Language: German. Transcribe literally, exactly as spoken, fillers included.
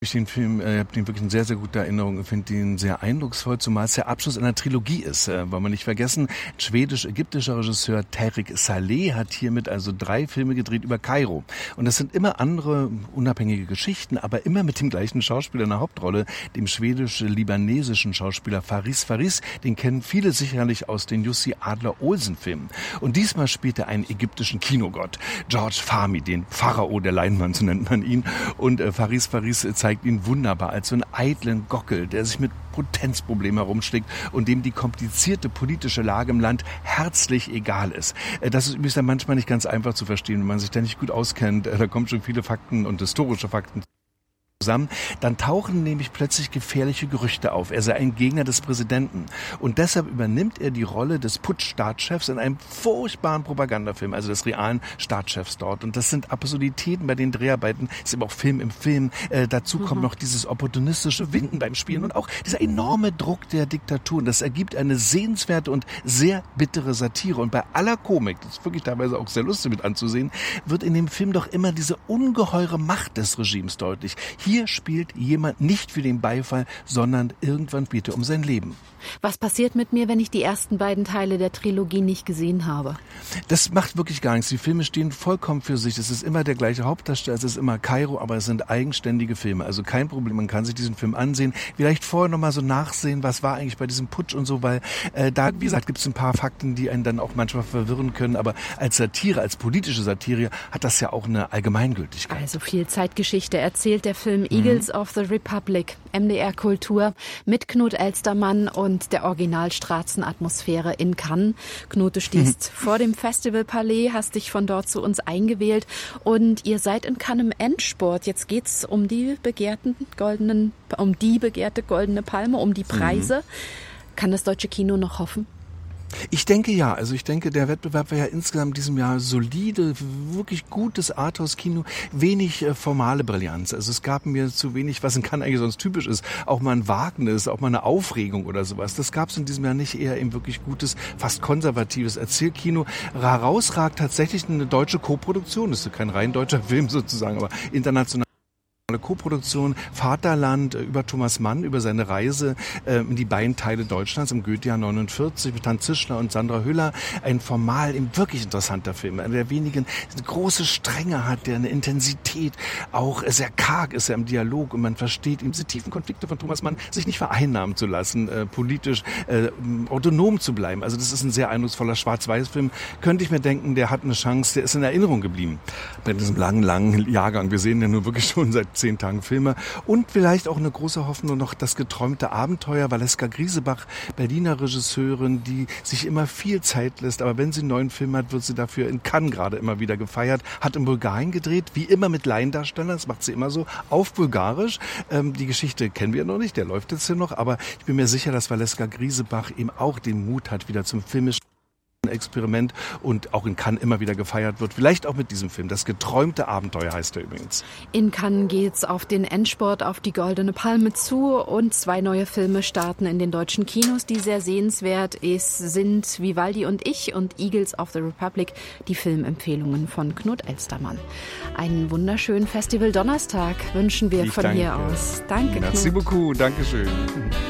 Ich den Film, äh, habe den wirklich in sehr, sehr guter Erinnerung. Ich finde ihn sehr eindrucksvoll, zumal es der Abschluss einer Trilogie ist. Äh, wollen wir nicht vergessen, schwedisch-ägyptischer Regisseur Tarek Saleh hat hiermit also drei Filme gedreht über Kairo. Und das sind immer andere, unabhängige Geschichten, aber immer mit dem gleichen Schauspieler in der Hauptrolle, dem schwedisch-libanesischen Schauspieler Faris Faris. Den kennen viele sicherlich aus den Jussi Adler-Olsen-Filmen. Und diesmal spielt er einen ägyptischen Kinogott, George Fahmy, den Pharao der Leinwand, so nennt man ihn. Und äh, Faris Faris zeigt ihn wunderbar als so einen eitlen Gockel, der sich mit Potenzproblemen herumschlägt und dem die komplizierte politische Lage im Land herzlich egal ist. Das ist übrigens dann manchmal nicht ganz einfach zu verstehen, wenn man sich da nicht gut auskennt. Da kommen schon viele Fakten und historische Fakten zusammen, dann tauchen nämlich plötzlich gefährliche Gerüchte auf. Er sei ein Gegner des Präsidenten. Und deshalb übernimmt er die Rolle des Putsch-Staatschefs in einem furchtbaren Propagandafilm, also des realen Staatschefs dort. Und das sind Absurditäten bei den Dreharbeiten, ist eben auch Film im Film. Äh, dazu mhm. kommt noch dieses opportunistische Winden beim Spielen und auch dieser enorme Druck der Diktatur. Und das ergibt eine sehenswerte und sehr bittere Satire. Und bei aller Komik, das ist wirklich teilweise auch sehr lustig mit anzusehen, wird in dem Film doch immer diese ungeheure Macht des Regimes deutlich. Hier Hier spielt jemand nicht für den Beifall, sondern irgendwann spielt er um sein Leben. Was passiert mit mir, wenn ich die ersten beiden Teile der Trilogie nicht gesehen habe? Das macht wirklich gar nichts. Die Filme stehen vollkommen für sich. Es ist immer der gleiche Hauptdarsteller, es ist immer Kairo, aber es sind eigenständige Filme. Also kein Problem, man kann sich diesen Film ansehen. Vielleicht vorher nochmal so nachsehen, was war eigentlich bei diesem Putsch und so, weil äh, da, wie gesagt, gibt es ein paar Fakten, die einen dann auch manchmal verwirren können. Aber als Satire, als politische Satire hat das ja auch eine Allgemeingültigkeit. Also viel Zeitgeschichte erzählt der Film Eagles mhm. of the Republic, M D R Kultur, mit Knut Elstermann und der Originalstraßenatmosphäre in Cannes. Knut, du stehst mhm. vor dem Festivalpalais, hast dich von dort zu uns eingewählt und ihr seid in Cannes im Endspurt. Jetzt geht's um die begehrten goldenen, um die begehrte goldene Palme, um die Preise. Mhm. Kann das deutsche Kino noch hoffen? Ich denke ja, also ich denke, der Wettbewerb war ja insgesamt in diesem Jahr solide, wirklich gutes Arthouse-Kino, wenig äh, formale Brillanz. Also es gab mir zu wenig, was in Cannes eigentlich sonst typisch ist, auch mal ein Wagnis, auch mal eine Aufregung oder sowas. Das gab es in diesem Jahr nicht, eher eben wirklich gutes, fast konservatives Erzählkino. Herausragt tatsächlich eine deutsche Koproduktion, das ist kein rein deutscher Film sozusagen, aber international. Eine Koproduktion Vaterland über Thomas Mann, über seine Reise äh, in die beiden Teile Deutschlands im Goethejahr neunundvierzig mit Hans Zischler und Sandra Hüller. Ein formal eben wirklich interessanter Film, einer der wenigen, eine große Strenge hat, der eine Intensität, auch sehr karg ist er im Dialog und man versteht ihm diese tiefen Konflikte von Thomas Mann, sich nicht vereinnahmen zu lassen, äh, politisch äh, autonom zu bleiben. Also das ist ein sehr eindrucksvoller Schwarz-Weiß-Film. Könnte ich mir denken, der hat eine Chance, der ist in Erinnerung geblieben bei diesem langen, langen Jahrgang. Wir sehen den nur wirklich schon seit zehn Tagen Filme und vielleicht auch eine große Hoffnung noch das geträumte Abenteuer. Valeska Griesebach, Berliner Regisseurin, die sich immer viel Zeit lässt, aber wenn sie einen neuen Film hat, wird sie dafür in Cannes gerade immer wieder gefeiert, hat in Bulgarien gedreht, wie immer mit Laiendarstellern, das macht sie immer so, auf Bulgarisch. Ähm, die Geschichte kennen wir noch nicht, der läuft jetzt hier noch, aber ich bin mir sicher, dass Valeska Griesebach eben auch den Mut hat, wieder zum filmischen Experiment und auch in Cannes immer wieder gefeiert wird. Vielleicht auch mit diesem Film. Das geträumte Abenteuer heißt er übrigens. In Cannes geht's auf den Endspurt, auf die Goldene Palme zu und zwei neue Filme starten in den deutschen Kinos, die sehr sehenswert ist, sind Vivaldi und ich und Eagles of the Republic, die Filmempfehlungen von Knut Elstermann. Einen wunderschönen Festival Donnerstag wünschen wir ich von danke. hier aus. Danke, Merci Knut. beaucoup. Dankeschön.